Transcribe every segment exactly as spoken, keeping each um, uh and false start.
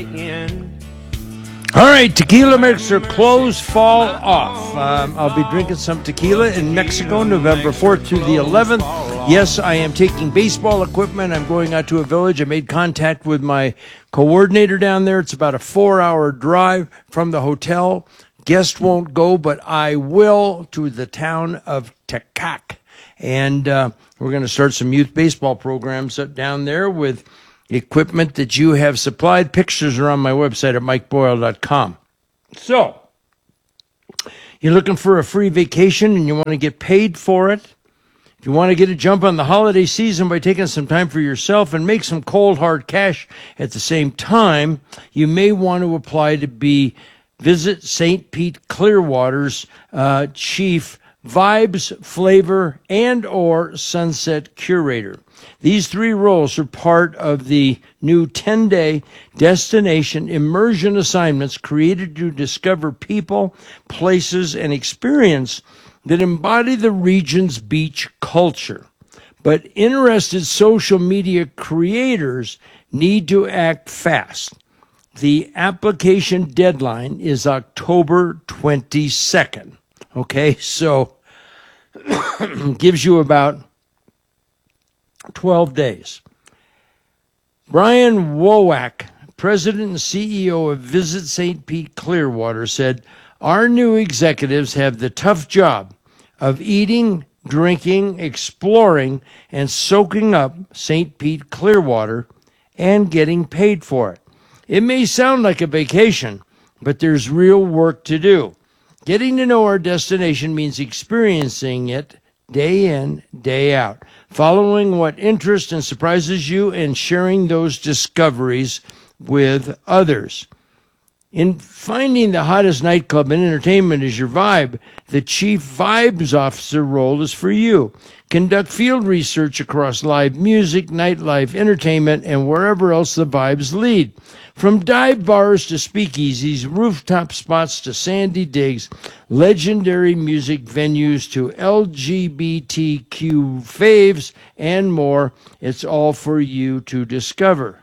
in. All right, tequila makes their clothes fall off. Um, I'll be drinking some tequila in Mexico, November fourth through the eleventh. Yes, I am taking baseball equipment. I'm going out to a village. I made contact with my coordinator down there. It's about a four-hour drive from the hotel. Guest won't go, but I will, to the town of Tecate. And uh, we're going to start some youth baseball programs up down there with equipment that you have supplied. Pictures are on my website at mike boyle dot com. So, you're looking for a free vacation and you want to get paid for it? If you want to get a jump on the holiday season by taking some time for yourself and make some cold, hard cash at the same time, you may want to apply to be Visit Saint Pete Clearwater's uh, chief vibes, flavor, and or sunset curator. These three roles are part of the new ten-day destination immersion assignments created to discover people, places, and experience that embody the region's beach culture. But interested social media creators need to act fast. The application deadline is October twenty-second. Okay, so gives you about twelve days. Brian Wowak, president and C E O of Visit Saint Pete Clearwater, said, "Our new executives have the tough job of eating, drinking, exploring, and soaking up Saint Pete Clearwater and getting paid for it. It may sound like a vacation, but there's real work to do. Getting to know our destination means experiencing it day in, day out, following what interests and surprises you and sharing those discoveries with others. In finding the hottest nightclub and entertainment is your vibe, the Chief Vibes Officer role is for you. Conduct field research across live music, nightlife, entertainment, and wherever else the vibes lead. From dive bars to speakeasies, rooftop spots to sandy digs, legendary music venues to L G B T Q faves, and more, it's all for you to discover.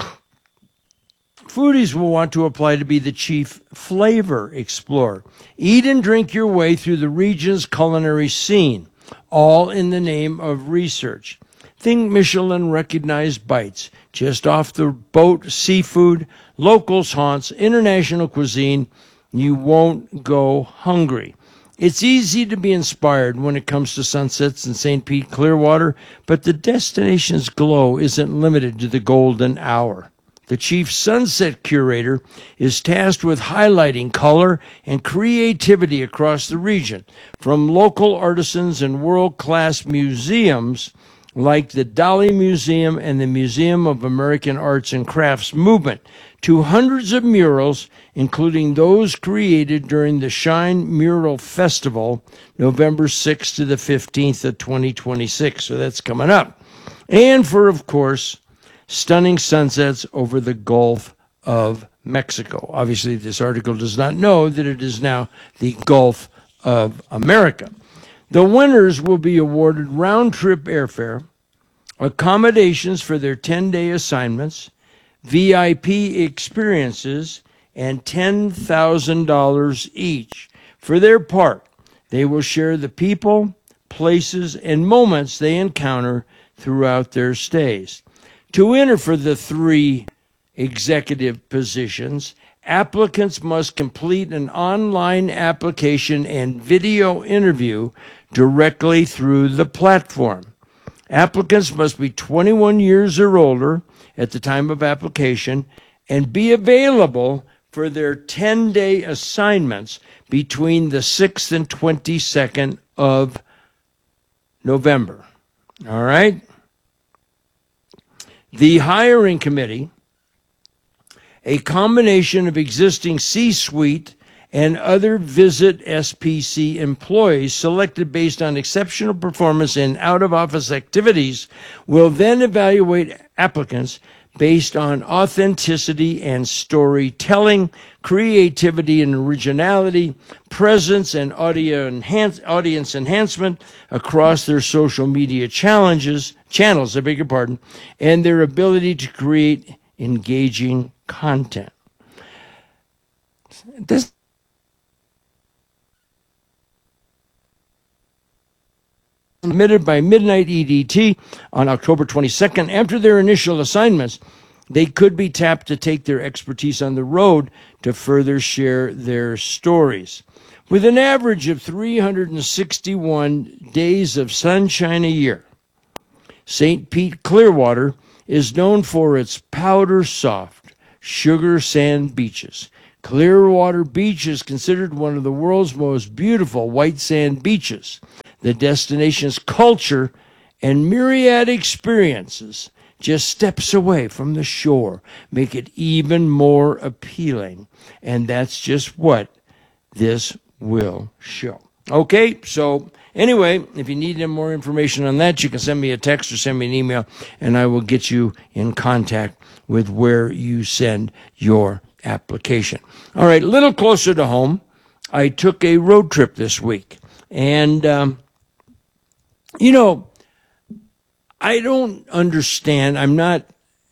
Foodies will want to apply to be the chief flavor explorer. Eat and drink your way through the region's culinary scene, all in the name of research. Think Michelin-recognized bites, just off the boat seafood, locals haunts, international cuisine. You won't go hungry. It's easy to be inspired when it comes to sunsets in Saint Pete Clearwater, but the destination's glow isn't limited to the golden hour. The chief sunset curator is tasked with highlighting color and creativity across the region, from local artisans and world-class museums like the Dali Museum and the Museum of American Arts and Crafts movement, to hundreds of murals, including those created during the Shine Mural Festival, November sixth to the fifteenth of twenty twenty-six. So that's coming up. And for, of course, stunning sunsets over the Gulf of Mexico. Obviously, this article does not know that it is now the Gulf of America. The winners will be awarded round-trip airfare, accommodations for their ten-day assignments, V I P experiences, and ten thousand dollars each. For their part, they will share the people, places, and moments they encounter throughout their stays. To enter for the three executive positions, applicants must complete an online application and video interview directly through the platform. Applicants must be twenty-one years or older at the time of application and be available for their ten-day assignments between the sixth and twenty-second of November. All right? The hiring committee, a combination of existing C-suite and other Visit S P C employees selected based on exceptional performance in out-of-office activities, will then evaluate applicants based on authenticity and storytelling, creativity and originality, presence and audio enhance, audience enhancement across their social media challenges, channels, I beg your pardon, and their ability to create engaging content. This submitted by midnight E D T on October twenty-second. After their initial assignments, they could be tapped to take their expertise on the road to further share their stories. With an average of three hundred sixty-one days of sunshine a year, Saint Pete Clearwater is known for its powder soft, sugar sand beaches. Clearwater Beach is considered one of the world's most beautiful white sand beaches. The destination's culture and myriad experiences just steps away from the shore make it even more appealing. And that's just what this will show. Okay, so anyway, if you need any more information on that, you can send me a text or send me an email, and I will get you in contact with where you send your application. All right, a little closer to home, I took a road trip this week. And, um, you know, I don't understand. I'm not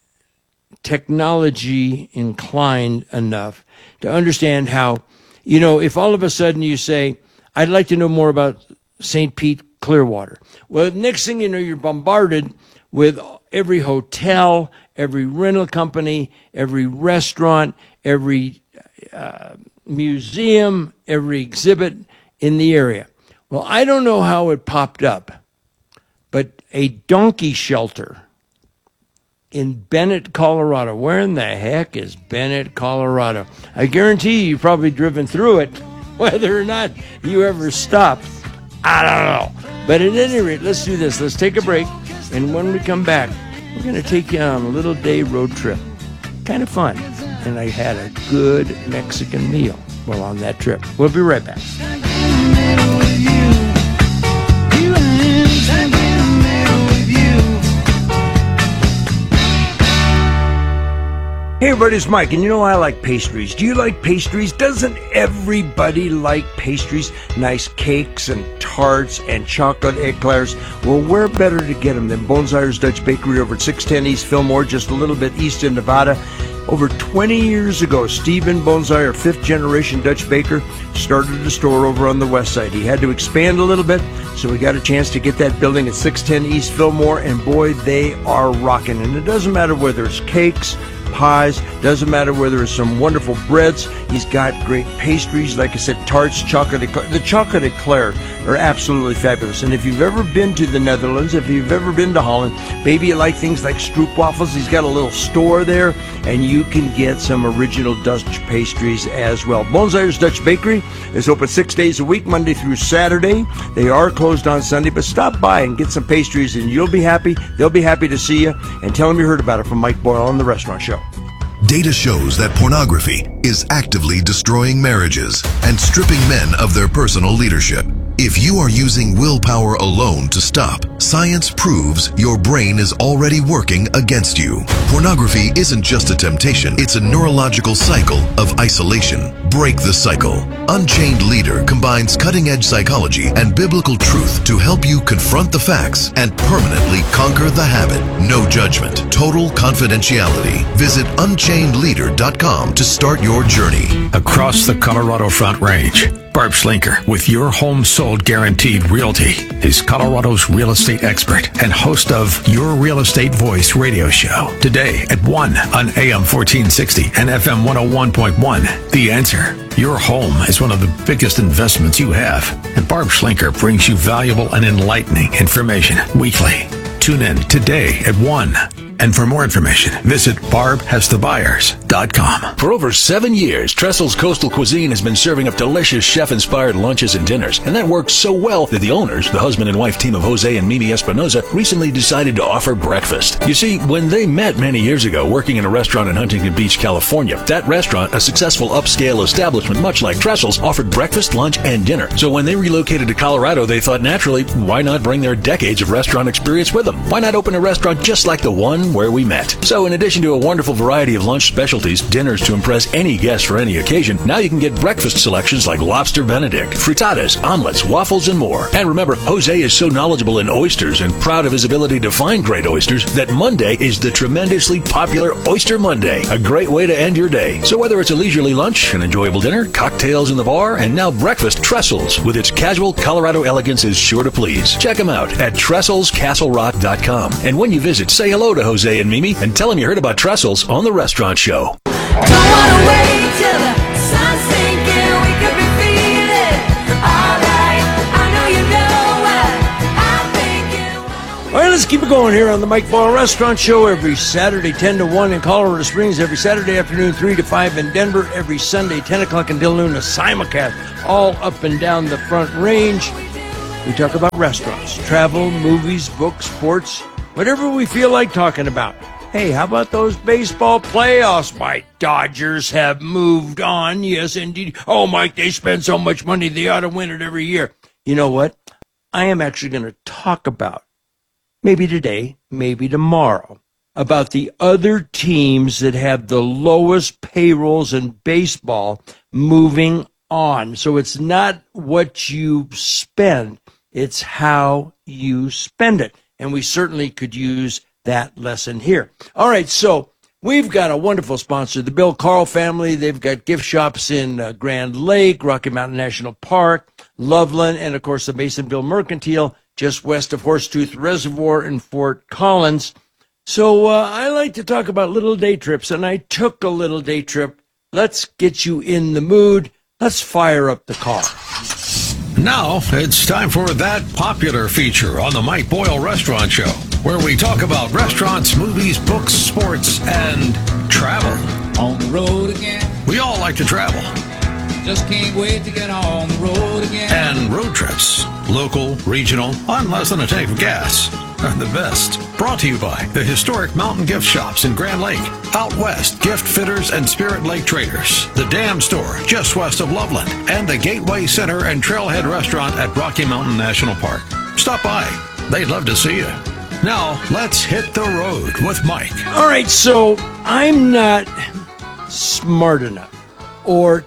technology inclined enough to understand how, you know, if all of a sudden you say, I'd like to know more about Saint Pete Clearwater. Well, next thing you know, you're bombarded with every hotel, every rental company, every restaurant, every uh, museum, every exhibit in the area. Well, I don't know how it popped up, but a donkey shelter in Bennett, Colorado. Where in the heck is Bennett, Colorado? I guarantee you, you've probably driven through it. Whether or not you ever stopped, I don't know. But at any rate, let's do this. Let's take a break. And when we come back, we're going to take you on a little day road trip. Kind of fun. And I had a good Mexican meal while on that trip. We'll be right back. Hey everybody, it's Mike, and you know I like pastries. Do you like pastries? Doesn't everybody like pastries? Nice cakes and tarts and chocolate eclairs. Well, where better to get them than Bonesire's Dutch Bakery over at six ten East Fillmore, just a little bit east of Nevada. Over twenty years ago, Stephen Bonesire, fifth generation Dutch baker, started a store over on the west side. He had to expand a little bit, so we got a chance to get that building at six ten East Fillmore, and boy, they are rocking. And it doesn't matter whether it's cakes, pies, doesn't matter whether it's some wonderful breads. He's got great pastries, like I said, tarts, chocolate eclair. The chocolate eclair are absolutely fabulous. And if you've ever been to the Netherlands, if you've ever been to Holland, maybe you like things like stroopwafels, he's got a little store there, and you can get some original Dutch pastries as well. Bonesire's Dutch Bakery is open six days a week, Monday through Saturday. They are closed on Sunday, but stop by and get some pastries, and you'll be happy. They'll be happy to see you, and tell them you heard about it from Mike Boyle on The Restaurant Show. Data shows that pornography is actively destroying marriages and stripping men of their personal leadership. If you are using willpower alone to stop, science proves your brain is already working against you. Pornography isn't just a temptation, it's a neurological cycle of isolation. Break the cycle. Unchained Leader combines cutting-edge psychology and biblical truth to help you confront the facts and permanently conquer the habit. No judgment, total confidentiality. Visit unchained leader dot com to start your journey. Across the Colorado Front Range, Barb Schlinker with Your Home Sold Guaranteed Realty is Colorado's real estate expert and host of Your Real Estate Voice radio show. Today at one on A M fourteen sixty and F M one oh one point one. The Answer. Your home is one of the biggest investments you have, and Barb Schlinker brings you valuable and enlightening information weekly. Tune in today at one. And for more information, visit barb has the buyers dot com. For over seven years, Tressel's Coastal Cuisine has been serving up delicious chef-inspired lunches and dinners, and that worked so well that the owners, the husband and wife team of Jose and Mimi Espinoza, recently decided to offer breakfast. You see, when they met many years ago working in a restaurant in Huntington Beach, California, that restaurant, a successful upscale establishment much like Tressel's, offered breakfast, lunch, and dinner. So when they relocated to Colorado, they thought naturally, why not bring their decades of restaurant experience with them? Why not open a restaurant just like the one same where we met. So in addition to a wonderful variety of lunch specialties, dinners to impress any guest for any occasion, now you can get breakfast selections like lobster benedict, frittatas, omelets, waffles, and more. And remember, Jose is so knowledgeable in oysters and proud of his ability to find great oysters that Monday is the tremendously popular Oyster Monday, a great way to end your day. So whether it's a leisurely lunch, an enjoyable dinner, cocktails in the bar, and now breakfast, Trestles, with its casual Colorado elegance, is sure to please. Check them out at Trestles Castle Rock dot com. And when you visit, say hello to Jose and Mimi and tell them you heard about Trestles on The Restaurant Show. Don't wanna wait till the sun's sinking, we could be feeling alright. I know you know what I'm thinking. All right, let's keep it going here on the Mike Boyle Restaurant Show every Saturday, ten to one in Colorado Springs, every Saturday afternoon, three to five in Denver, every Sunday, ten o'clock until noon, a simulcast all up and down the Front Range. We talk about restaurants, travel, movies, books, sports, whatever we feel like talking about. Hey, how about those baseball playoffs? My Dodgers have moved on. Yes, indeed. Oh, Mike, they spend so much money, they ought to win it every year. You know what? I am actually going to talk about, maybe today, maybe tomorrow, about the other teams that have the lowest payrolls in baseball moving on. So it's not what you spend, it's how you spend it. And we certainly could use that lesson here. All right, so we've got a wonderful sponsor, the Bill Carl family. They've got gift shops in uh, Grand Lake, Rocky Mountain National Park, Loveland, and, of course, the Masonville Mercantile, just west of Horsetooth Reservoir in Fort Collins. So uh, I like to talk about little day trips, and I took a little day trip. Let's get you in the mood. Let's fire up the car. Now it's time for that popular feature on the Mike Boyle Restaurant Show, where we talk about restaurants, movies, books, sports, and travel. On the road again. We all like to travel. Just can't wait to get on the road again. And road trips, local, regional, on less than a tank of gas, are the best. Brought to you by the historic Mountain Gift Shops in Grand Lake, out west, Gift Fitters and Spirit Lake Traders, the Dam Store just west of Loveland, and the Gateway Center and Trailhead Restaurant at Rocky Mountain National Park. Stop by. They'd love to see you. Now, let's hit the road with Mike. All right, so I'm not smart enough or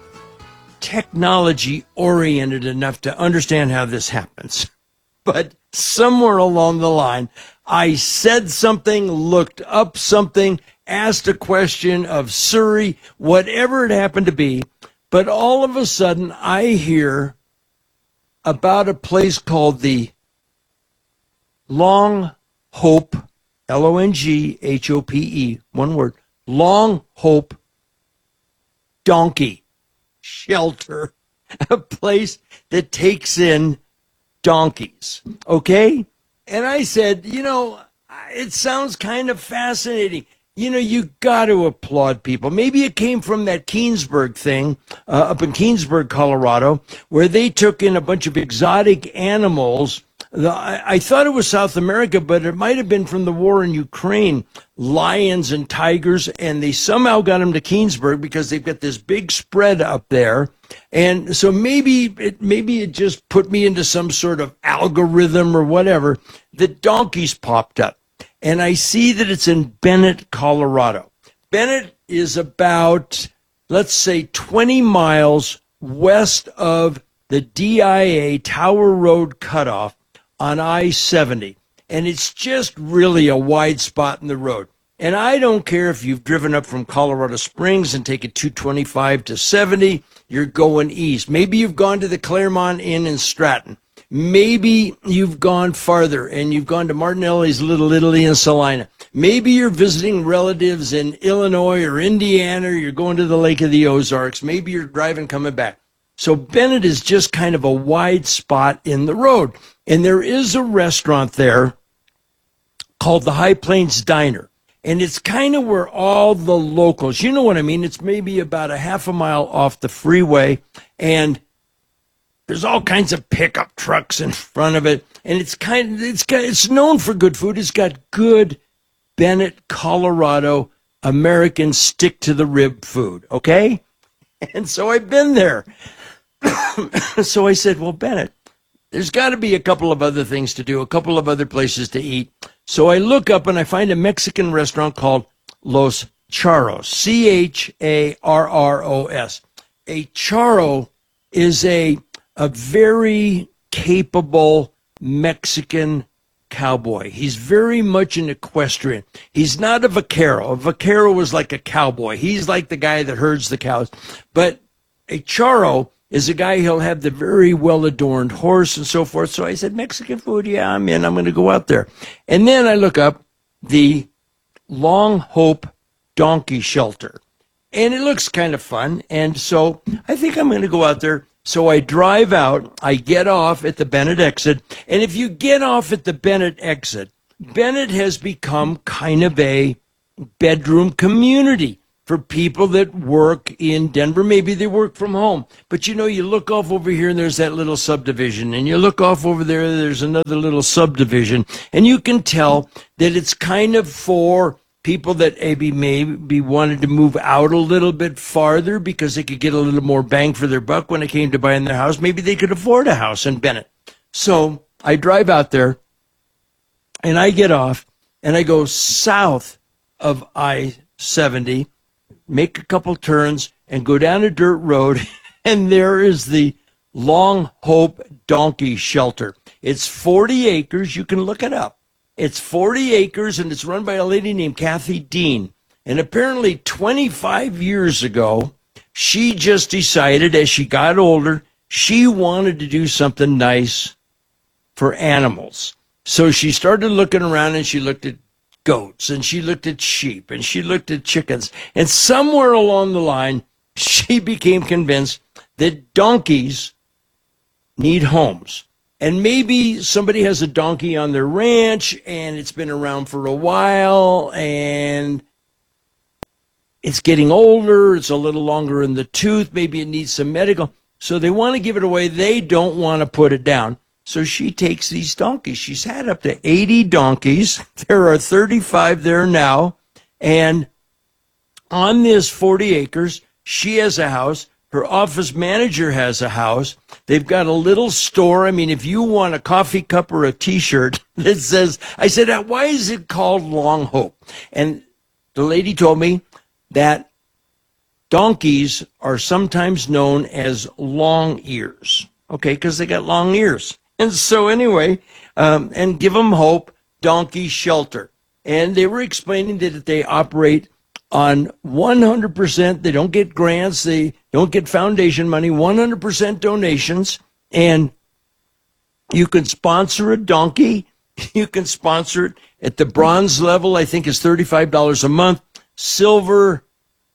technology-oriented enough to understand how this happens. But somewhere along the line, I said something, looked up something, asked a question of Siri, whatever it happened to be, but all of a sudden I hear about a place called the Long Hope, L O N G H O P E, one word, Long Hope Donkey Shelter, a place that takes in donkeys, okay? And I said, you know, it sounds kind of fascinating. You know, you got to applaud people. Maybe it came from that Keensburg thing uh, up in Keensburg, Colorado, where they took in a bunch of exotic animals. The, I, I thought it was South America, but it might have been from the war in Ukraine, lions and tigers, and they somehow got them to Keensburg because they've got this big spread up there. And so maybe it, maybe it just put me into some sort of algorithm or whatever. The donkeys popped up, and I see that it's in Bennett, Colorado. Bennett is about, let's say, twenty miles west of the D I A Tower Road cutoff on I seventy. And it's just really a wide spot in the road. And I don't care if you've driven up from Colorado Springs and taken two twenty-five to seventy, you're going east. Maybe you've gone to the Claremont Inn in Stratton. Maybe you've gone farther and you've gone to Martinelli's Little Italy in Salina. Maybe you're visiting relatives in Illinois or Indiana, or you're going to the Lake of the Ozarks. Maybe you're driving coming back. So Bennett is just kind of a wide spot in the road. And there is a restaurant there called the High Plains Diner. And it's kind of where all the locals, you know what I mean? It's maybe about a half a mile off the freeway. And there's all kinds of pickup trucks in front of it. And it's kind of, it's got, it's known for good food. It's got good Bennett, Colorado, American stick to the rib food. Okay. And so I've been there. So I said, well, Bennett, there's got to be a couple of other things to do, a couple of other places to eat. So I look up and I find a Mexican restaurant called Los Charros, C H A R R O S. A charro is a, a very capable Mexican cowboy. He's very much an equestrian. He's not a vaquero. A vaquero was like a cowboy. He's like the guy that herds the cows. But a charro is a guy, he'll have the very well-adorned horse and so forth. So I said, Mexican food, yeah, I'm in. I'm going to go out there. And then I look up the Long Hope Donkey Shelter. And it looks kind of fun. And so I think I'm going to go out there. So I drive out. I get off at the Bennett exit. And if you get off at the Bennett exit, Bennett has become kind of a bedroom community for people that work in Denver. Maybe they work from home. But, you know, you look off over here and there's that little subdivision. And you look off over there, there's another little subdivision. And you can tell that it's kind of for people that maybe maybe wanted to move out a little bit farther because they could get a little more bang for their buck when it came to buying their house. Maybe they could afford a house in Bennett. So I drive out there and I get off and I go south of I seventy, make a couple turns and go down a dirt road. And there is the Long Hope Donkey Shelter. It's forty acres. You can look it up. It's forty acres, and it's run by a lady named Kathy Dean. And apparently twenty-five years ago, she just decided as she got older, she wanted to do something nice for animals. So she started looking around, and she looked at goats, and she looked at sheep, and she looked at chickens. And somewhere along the line, she became convinced that donkeys need homes. And maybe somebody has a donkey on their ranch and it's been around for a while and it's getting older. It's a little longer in the tooth. Maybe it needs some medical. So they want to give it away. They don't want to put it down. So she takes these donkeys. She's had up to eighty donkeys. There are thirty-five there now. And on this forty acres, she has a house. Her office manager has a house. They've got a little store. I mean, if you want a coffee cup or a T-shirt that says, I said, why is it called Long Hope? And the lady told me that donkeys are sometimes known as long ears, okay, because they got long ears. And so anyway, um, and Give 'em Hope Donkey Shelter. And they were explaining that they operate on one hundred percent, they don't get grants, they don't get foundation money, one hundred percent donations, and you can sponsor a donkey, you can sponsor it at the bronze level, I think is thirty-five dollars a month, silver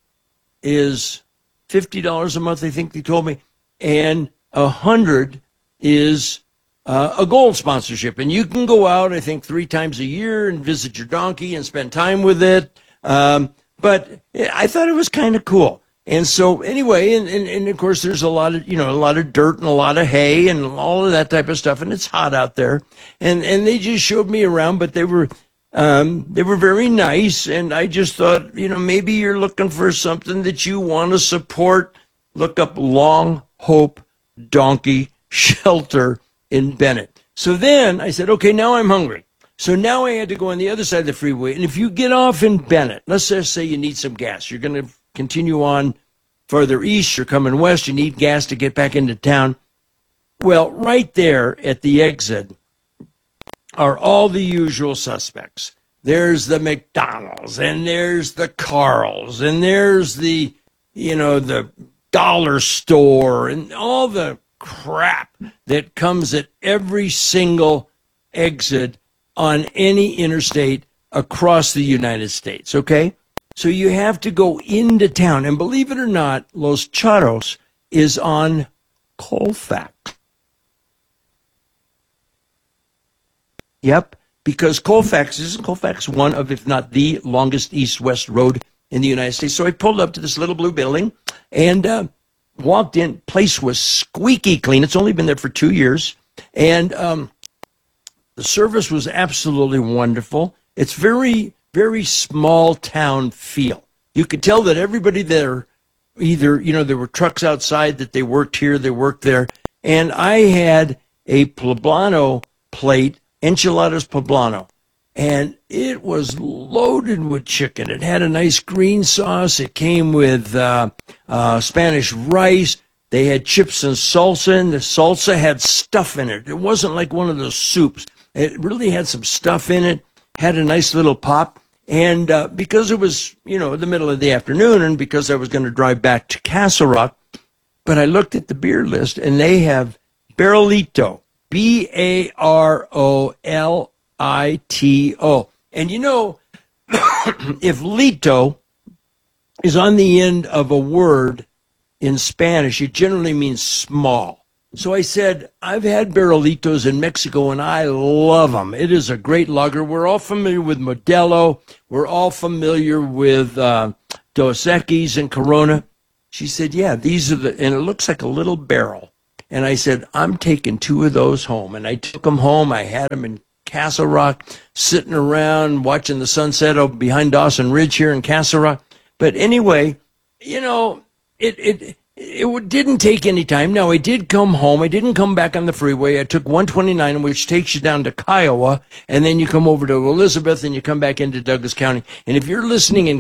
is fifty dollars a month, I think they told me, and one hundred is uh, a gold sponsorship, and you can go out, I think, three times a year and visit your donkey and spend time with it. Um, But I thought it was kind of cool. And so anyway, and, and, and of course there's a lot of, you know, a lot of dirt and a lot of hay and all of that type of stuff. And it's hot out there. And, and they just showed me around, but they were, um, they were very nice. And I just thought, you know, maybe you're looking for something that you want to support. Look up Long Hope Donkey Shelter in Bennett. So then I said, okay, now I'm hungry. So now I had to go on the other side of the freeway. And if you get off in Bennett, let's just say you need some gas. You're going to continue on further east. You're coming west. You need gas to get back into town. Well, right there at the exit are all the usual suspects. There's the McDonald's, and there's the Carl's, and there's the, you know, the dollar store, and all the crap that comes at every single exit on any interstate across the United States, okay? So you have to go into town. And believe it or not, Los Charros is on Colfax. Yep, because Colfax, isn't Colfax one of, if not the longest east-west road in the United States? So I pulled up to this little blue building and uh, walked in. Place was squeaky clean. It's only been there for two years. And um, the service was absolutely wonderful. It's very, very small town feel. You could tell that everybody there, either, you know, there were trucks outside that they worked here, they worked there. And I had a poblano plate, enchiladas poblano. and it was loaded with chicken. It had a nice green sauce. It came with uh, uh, Spanish rice. They had chips and salsa, and the salsa had stuff in it. It wasn't like one of those soups. It really had some stuff in it, had a nice little pop. And uh, because it was, you know, the middle of the afternoon, and because I was going to drive back to Castle Rock, but I looked at the beer list, and they have Barolito, B A R O L I T O. And you know, if Lito is on the end of a word in Spanish, it generally means small. So I said, I've had Barolitos in Mexico, and I love them. It is a great lager. We're all familiar with Modelo. We're all familiar with uh, Dos Equis and Corona. She said, yeah, these are the, and it looks like a little barrel. And I said, I'm taking two of those home. And I took them home. I had them in Castle Rock, sitting around watching the sunset over behind Dawson Ridge here in Castle Rock. But anyway, you know, it, it, it didn't take any time. Now, I did come home. I didn't come back on the freeway. I took one twenty-nine, which takes you down to Kiowa, and then you come over to Elizabeth, and you come back into Douglas County. And if you're listening in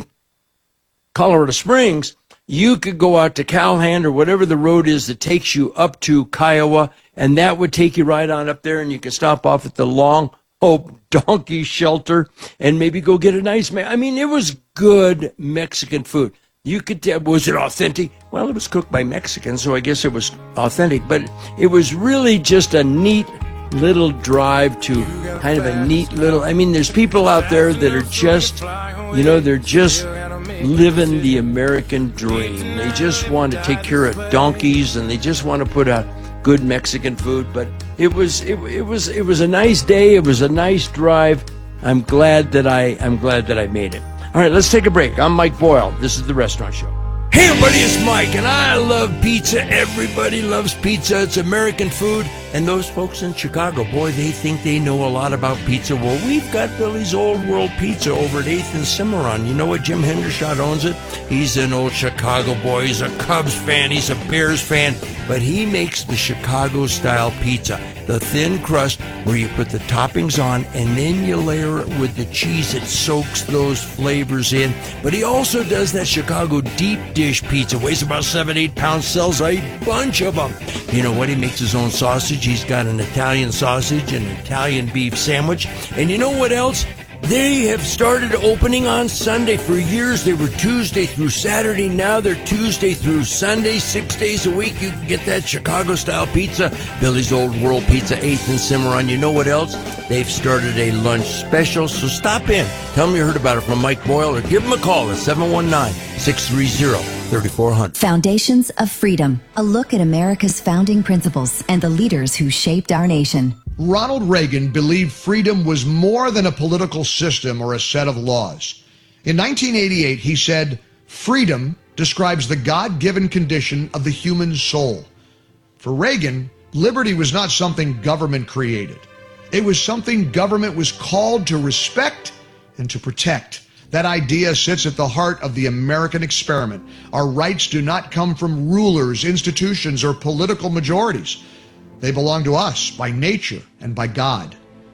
Colorado Springs, you could go out to Calhoun or whatever the road is that takes you up to Kiowa, and that would take you right on up there, and you can stop off at the Long Hope Donkey Shelter and maybe go get a nice meal. I mean, it was good Mexican food. You could tell, was it authentic? Well, it was cooked by Mexicans, so I guess it was authentic, but it was really just a neat little drive to kind of a neat little, I mean, there's people out there that are just, you know, they're just living the American dream. They just want to take care of donkeys, and they just want to put out good Mexican food. But it was it, it was it was a nice day. It was a nice drive. I'm glad that I I'm glad that I made it. All right, let's take a break. I'm Mike Boyle. This is The Restaurant Show. Hey everybody, it's Mike, and I love pizza. Everybody loves pizza. It's American food. And those folks in Chicago, boy, they think they know a lot about pizza. Well, we've got Billy's Old World Pizza over at eighth and Cimarron. You know what? Jim Hendershot owns it. He's an old Chicago boy. He's a Cubs fan. He's a Bears fan. But he makes the Chicago-style pizza. The thin crust where you put the toppings on, and then you layer it with the cheese. It soaks those flavors in. But he also does that Chicago deep dish pizza. Weighs about seven, eight pounds. Sells a bunch of them. You know what? He makes his own sausage. He's got an Italian sausage and an Italian beef sandwich. And you know what else? They have started opening on Sunday. For years, they were Tuesday through Saturday. Now they're Tuesday through Sunday, six days a week. You can get that Chicago-style pizza. Billy's Old World Pizza, eighth and Cimarron. You know what else? They've started a lunch special, so stop in. Tell them you heard about it from Mike Boyle, or give them a call at seven one nine, six three zero, three four zero zero. Foundations of Freedom. A look at America's founding principles and the leaders who shaped our nation. Ronald Reagan believed freedom was more than a political system or a set of laws. In nineteen eighty-eight, he said, "Freedom describes the God-given condition of the human soul." For Reagan, liberty was not something government created. It was something government was called to respect and to protect. That idea sits at the heart of the American experiment. Our rights do not come from rulers, institutions, or political majorities. They belong to us by nature and by God.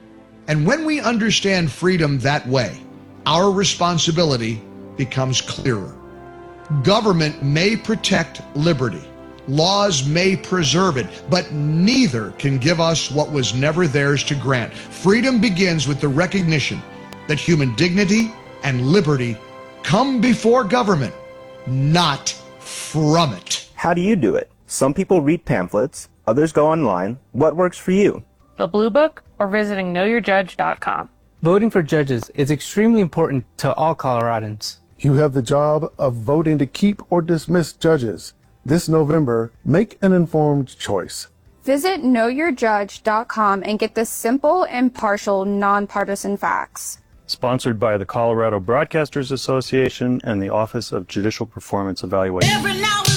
And when we understand freedom that way, our responsibility becomes clearer. Government may protect liberty. Laws may preserve it, but neither can give us what was never theirs to grant. Freedom begins with the recognition that human dignity and liberty come before government, not from it. How do you do it? Some people read pamphlets, others go online. What works for you? The Blue Book or visiting know your judge dot com. Voting for judges is extremely important to all Coloradans. You have the job of voting to keep or dismiss judges. This November, make an informed choice. Visit know your judge dot com and get the simple, impartial, nonpartisan facts. Sponsored by the Colorado Broadcasters Association and the Office of Judicial Performance Evaluation.